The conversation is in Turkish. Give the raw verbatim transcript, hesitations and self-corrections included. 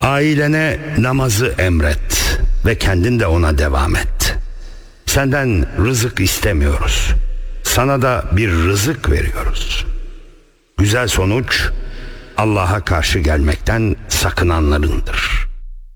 Ailene namazı emret ve kendin de ona devam et. Senden rızık istemiyoruz. Sana da bir rızık veriyoruz. Güzel sonuç Allah'a karşı gelmekten sakınanlarındır.